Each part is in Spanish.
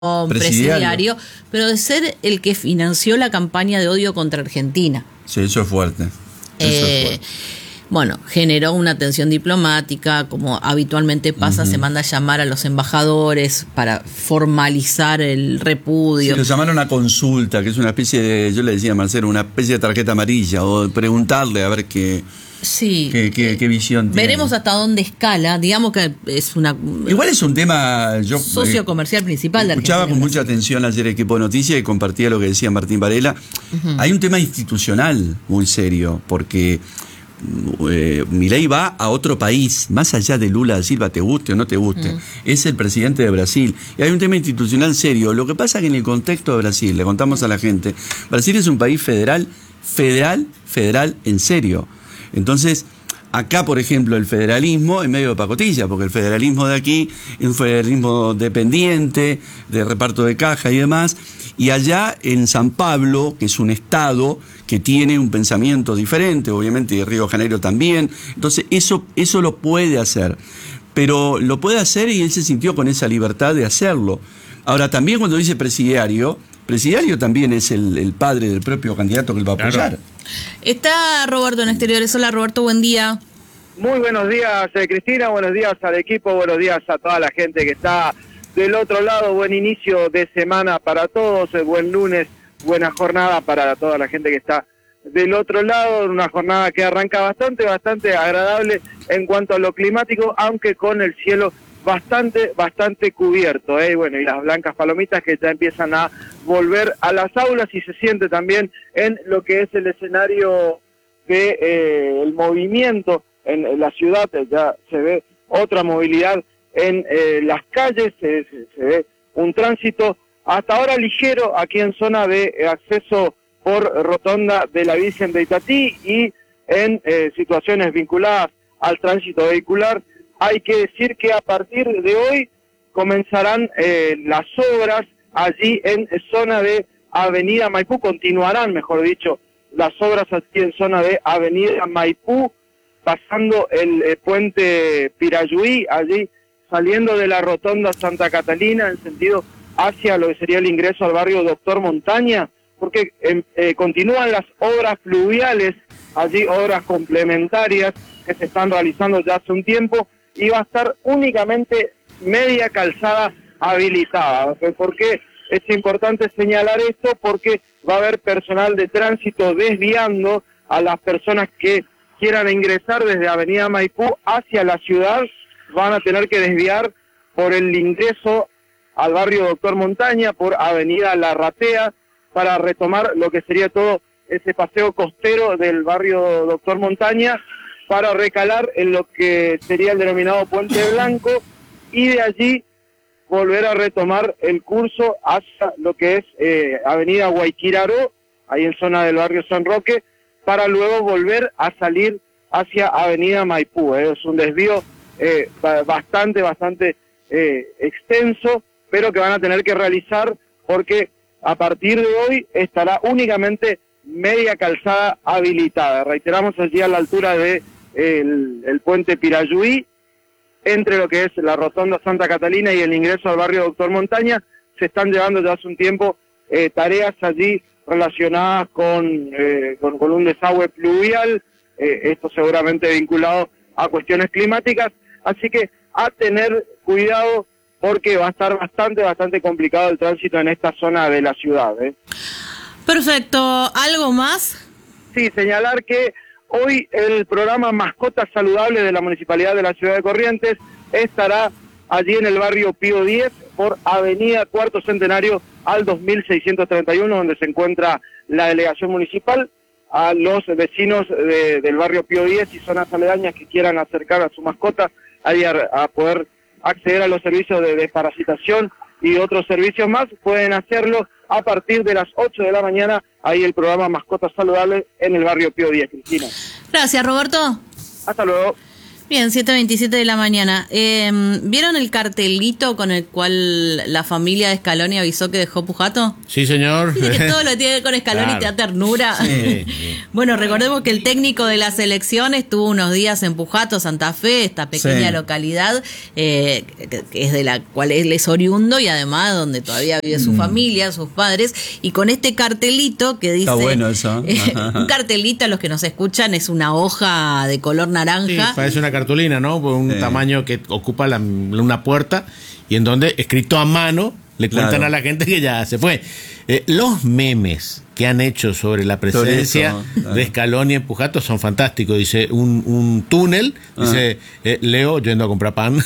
presidiario, pero de ser el que financió la campaña de odio contra Argentina. Sí, eso es fuerte. Bueno, generó una tensión diplomática, como habitualmente pasa, se manda a llamar a los embajadores para formalizar el repudio. Sí, lo llamaron a consulta, que es una especie de, yo le decía a Marcelo, una especie de tarjeta amarilla, o preguntarle a ver qué visión tiene. Veremos hasta dónde escala, digamos que es una... Igual es un tema... socio comercial principal de Argentina. Escuchaba con mucha atención ayer el equipo de noticias y compartía lo que decía Martín Varela. Hay un tema institucional muy serio, porque... Milei va a otro país, más allá de Lula da Silva, te guste o no te guste, es el presidente de Brasil, y hay un tema institucional serio. Lo que pasa es que en el contexto de Brasil, le contamos a la gente, Brasil es un país federal en serio. Entonces, acá, por ejemplo, el federalismo es medio de pacotilla, porque el federalismo de aquí es un federalismo dependiente, de reparto de caja y demás, y allá en San Pablo, que es un estado que tiene un pensamiento diferente, obviamente, y Río de Janeiro también, entonces eso lo puede hacer, pero lo puede hacer y él se sintió con esa libertad de hacerlo. Ahora, también cuando dice presidiario también es el padre del propio candidato que él va a apoyar. Claro. Está Roberto en Exteriores. Hola, Roberto, buen día. Muy buenos días, Cristina, buenos días al equipo, buenos días a toda la gente que está del otro lado. Buen inicio de semana para todos, buen lunes, buena jornada para toda la gente que está del otro lado, una jornada que arranca bastante agradable en cuanto a lo climático, aunque con el cielo bastante cubierto, bueno, y las blancas palomitas que ya empiezan a volver a las aulas, y se siente también en lo que es el escenario de el movimiento en la ciudad. Ya se ve otra movilidad en las calles, se ve un tránsito hasta ahora ligero aquí en zona de acceso por Rotonda de la Virgen de Itatí, y en situaciones vinculadas al tránsito vehicular. Hay que decir que a partir de hoy comenzarán las obras allí en zona de Avenida Maipú, continuarán, mejor dicho, las obras aquí en zona de Avenida Maipú, pasando el puente Pirayuí, allí saliendo de la Rotonda Santa Catalina en sentido hacia lo que sería el ingreso al barrio Doctor Montaña, porque continúan las obras fluviales, allí obras complementarias que se están realizando ya hace un tiempo, y va a estar únicamente media calzada habilitada. ¿Por qué es importante señalar esto? Porque va a haber personal de tránsito desviando a las personas que quieran ingresar desde Avenida Maipú hacia la ciudad. Van a tener que desviar por el ingreso al barrio Doctor Montaña, por Avenida Larratea, para retomar lo que sería todo ese paseo costero del barrio Doctor Montaña, para recalar en lo que sería el denominado Puente Blanco, y de allí volver a retomar el curso hacia lo que es Avenida Guayquiraró, ahí en zona del barrio San Roque, para luego volver a salir hacia Avenida Maipú. Es un desvío bastante extenso, pero que van a tener que realizar, porque a partir de hoy estará únicamente media calzada habilitada. Reiteramos, allí a la altura de el puente Pirayuí, entre lo que es la Rotonda Santa Catalina y el ingreso al barrio Doctor Montaña, se están llevando ya hace un tiempo tareas allí relacionadas con un desagüe pluvial, esto seguramente vinculado a cuestiones climáticas, así que a tener cuidado, porque va a estar bastante complicado el tránsito en esta zona de la ciudad. Perfecto. ¿Algo más? Sí, señalar que hoy el programa Mascotas Saludables de la Municipalidad de la Ciudad de Corrientes estará allí en el barrio Pío 10, por Avenida Cuarto Centenario al 2631, donde se encuentra la delegación municipal. A los vecinos del barrio Pío 10 y zonas aledañas que quieran acercar a su mascota, ahí a poder acceder a los servicios de desparasitación y otros servicios más, pueden hacerlo a partir de las 8 de la mañana, ahí el programa Mascotas Saludables en el barrio Pío 10, Cristina. Gracias, Roberto. Hasta luego. Bien, 7:27 de la mañana. ¿Vieron el cartelito con el cual la familia de Scaloni avisó que dejó Pujato? Sí, señor. Dice que todo lo tiene que ver con Scaloni, Claro. te da ternura. Sí. Bueno, recordemos que el técnico de la selección estuvo unos días en Pujato, Santa Fe, esta pequeña Sí. localidad que es de la cual él es oriundo y además donde todavía vive su familia, sus padres, y con este cartelito que dice... Está bueno eso. un cartelito, a los que nos escuchan, es una hoja de color Sí, naranja. parece una cartulina, ¿no? Por un tamaño que ocupa una puerta y en donde, escrito a mano, le cuentan Claro. a la gente que ya se fue. Los memes que han hecho sobre la presencia Sobre eso, de Scaloni en Pujato son fantásticos. Dice, un túnel, dice, Leo yendo a comprar pan,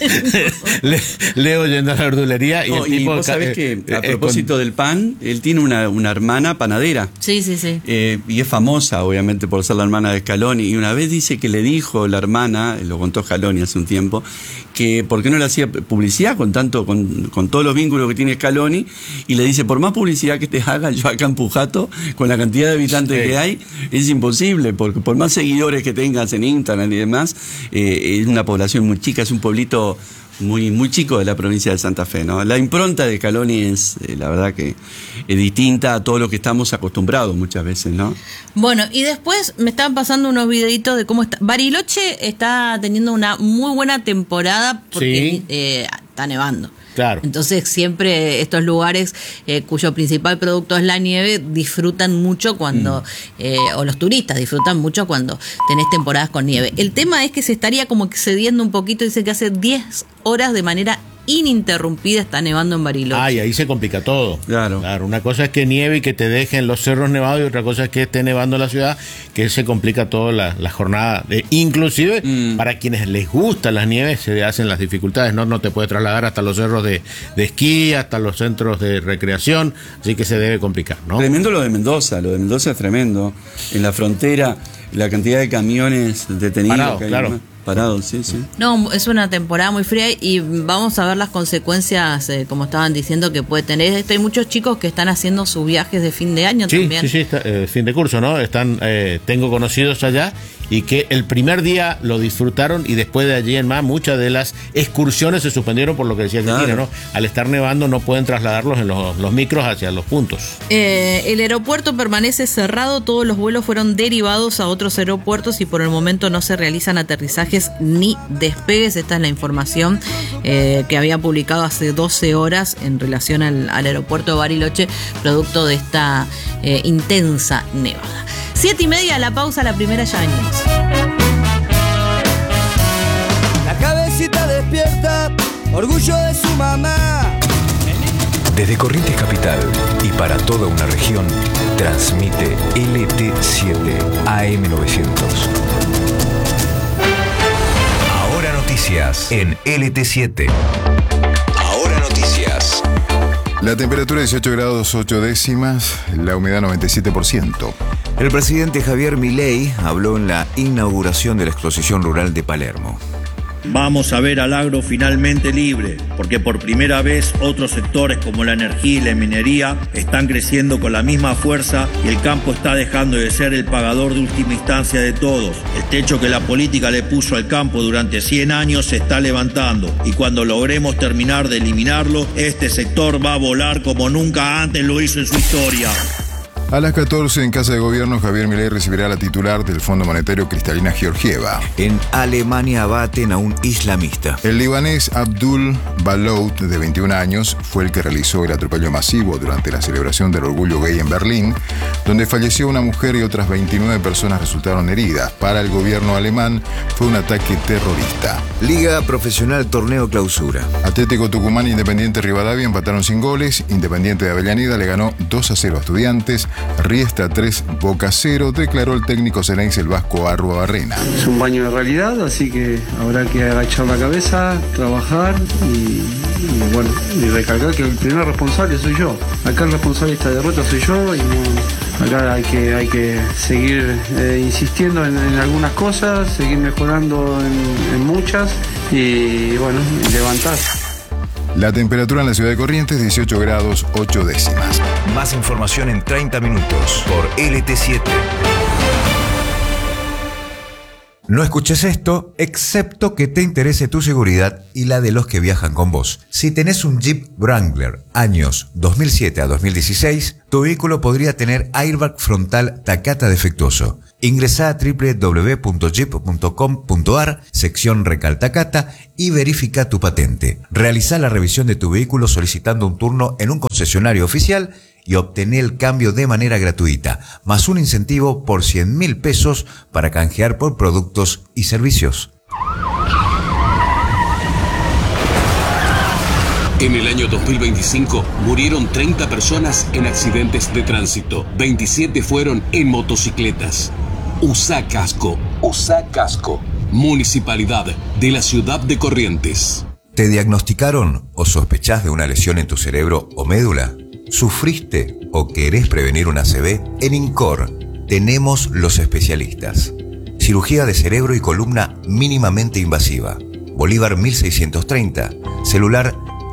Leo yendo a la verdulería. Y No, el y tipo vos sabés que, a propósito del pan, él tiene una hermana panadera. Sí, sí, sí. Y es famosa, obviamente, por ser la hermana de Scaloni. Y una vez dice que le dijo la hermana, lo contó Scaloni hace un tiempo, que por qué no le hacía publicidad con todos los vínculos que tiene Scaloni. Y le dice, por más publicidad que te haga, yo acá en Pujato, con la cantidad de habitantes Sí. que hay, es imposible, porque por más seguidores que tengas en Instagram y demás, es una población muy chica, es un pueblito muy, muy chico de la provincia de Santa Fe, ¿no? La impronta de Scaloni es, la verdad que es distinta a todo lo que estamos acostumbrados muchas veces, ¿no? Bueno, y después me estaban pasando unos videitos de cómo está. Bariloche está teniendo una muy buena temporada porque está nevando. Claro. Entonces siempre estos lugares cuyo principal producto es la nieve disfrutan mucho cuando, o los turistas disfrutan mucho cuando tenés temporadas con nieve. El tema es que se estaría como excediendo un poquito, dice que hace 10 horas de manera ininterrumpida está nevando en Bariloche. Ay, ahí se complica todo. Claro. Una cosa es que nieve y que te dejen los cerros nevados y otra cosa es que esté nevando en la ciudad, que se complica toda la jornada. Inclusive, para quienes les gustan las nieves, se hacen las dificultades. No te puedes trasladar hasta los cerros de esquí, hasta los centros de recreación, así que se debe complicar, ¿no? Tremendo lo de Mendoza es tremendo. En la frontera, la cantidad de camiones detenidos. Parados, que hay, claro. ¿no? Parados, sí, sí. No, es una temporada muy fría y vamos a ver las consecuencias, como estaban diciendo, que puede tener esto. Hay muchos chicos que están haciendo sus viajes de fin de año también. Sí, fin de curso, ¿no? Tengo conocidos allá y que el primer día lo disfrutaron y después de allí en más muchas de las excursiones se suspendieron por lo que decía Cristina, Claro. ¿no? Al estar nevando no pueden trasladarlos en los micros hacia los puntos. El aeropuerto permanece cerrado, todos los vuelos fueron derivados a otros aeropuertos y por el momento no se realizan aterrizajes ni despegues. Esta es la información que había publicado hace 12 horas en relación al aeropuerto de Bariloche, producto de esta intensa nevada. 7:30, la pausa, la primera ya venimos. La cabecita despierta, orgullo de su mamá. Desde Corrientes Capital y para toda una región, transmite LT7 AM900. Ahora noticias en LT7. Ahora noticias. La temperatura 18 grados 8 décimas, la humedad 97%. El presidente Javier Milei habló en la inauguración de la exposición rural de Palermo. Vamos a ver al agro finalmente libre, porque por primera vez otros sectores como la energía y la minería están creciendo con la misma fuerza y el campo está dejando de ser el pagador de última instancia de todos. El techo que la política le puso al campo durante 100 años se está levantando y cuando logremos terminar de eliminarlo, este sector va a volar como nunca antes lo hizo en su historia. A las 14 en Casa de Gobierno, Javier Milei recibirá a la titular del Fondo Monetario, Kristalina Georgieva. En Alemania abaten a un islamista. El libanés Abdul Balout, de 21 años, fue el que realizó el atropello masivo durante la celebración del orgullo gay en Berlín, donde falleció una mujer y otras 29 personas resultaron heridas. Para el gobierno alemán fue un ataque terrorista. Liga Profesional Torneo Clausura. Atlético Tucumán e Independiente Rivadavia empataron sin goles. Independiente de Avellaneda le ganó 2-0 a Estudiantes. Riestra 3, Boca 0, declaró el técnico Ceneice el vasco Arrua Barrena. Es un baño de realidad, así que habrá que agachar la cabeza, trabajar y recalcar que el primer responsable soy yo. Acá el responsable de esta derrota soy yo y acá hay que seguir insistiendo en algunas cosas, seguir mejorando en muchas y levantar. La temperatura en la ciudad de Corrientes, 18 grados 8 décimas. Más información en 30 minutos por LT7. No escuches esto, excepto que te interese tu seguridad y la de los que viajan con vos. Si tenés un Jeep Wrangler años 2007 a 2016, tu vehículo podría tener airbag frontal Takata defectuoso. Ingresá a www.jeep.com.ar, sección Recal Takata, y verifica tu patente. Realizá la revisión de tu vehículo solicitando un turno en un concesionario oficial y obtener el cambio de manera gratuita, más un incentivo por 100.000 pesos para canjear por productos y servicios. En el año 2025 murieron 30 personas en accidentes de tránsito. 27 fueron en motocicletas. Usa casco. Usa casco. Municipalidad de la ciudad de Corrientes. ¿Te diagnosticaron o sospechás de una lesión en tu cerebro o médula? ¿Sufriste o querés prevenir una ACV? En INCOR tenemos los especialistas. Cirugía de cerebro y columna mínimamente invasiva. Bolívar 1630. Celular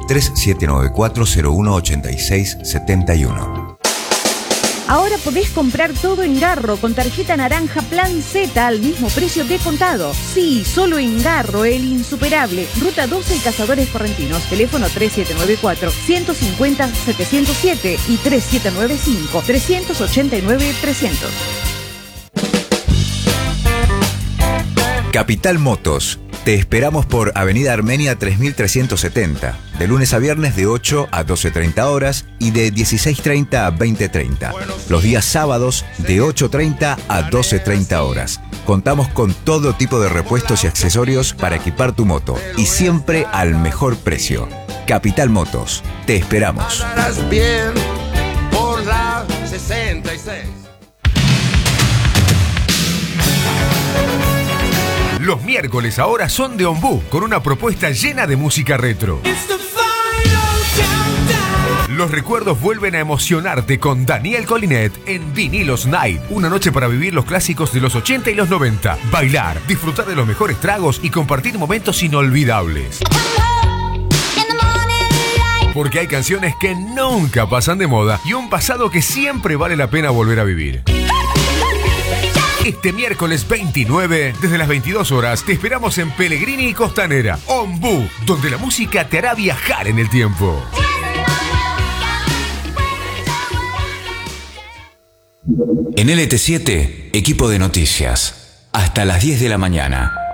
3794-018671. Ahora podés comprar todo en Garro con tarjeta naranja Plan Z al mismo precio de contado. Sí, solo en Garro, el insuperable. Ruta 12 y Cazadores Correntinos. Teléfono 3794-150-707 y 3795-389-300. Capital Motos. Te esperamos por Avenida Armenia 3370, de lunes a viernes de 8 a 12:30 horas y de 16:30 a 20:30. Los días sábados de 8:30 a 12:30 horas. Contamos con todo tipo de repuestos y accesorios para equipar tu moto y siempre al mejor precio. Capital Motos, te esperamos. Andarás bien por la 66. Los miércoles ahora son de Ombú, con una propuesta llena de música retro. Los recuerdos vuelven a emocionarte con Daniel Colinet en Vinilos Night. Una noche para vivir los clásicos de los 80 y los 90. Bailar, disfrutar de los mejores tragos y compartir momentos inolvidables. Porque hay canciones que nunca pasan de moda y un pasado que siempre vale la pena volver a vivir. Este miércoles 29, desde las 22 horas, te esperamos en Pellegrini y Costanera, Ombú, donde la música te hará viajar en el tiempo. En LT7, equipo de noticias. Hasta las 10 de la mañana.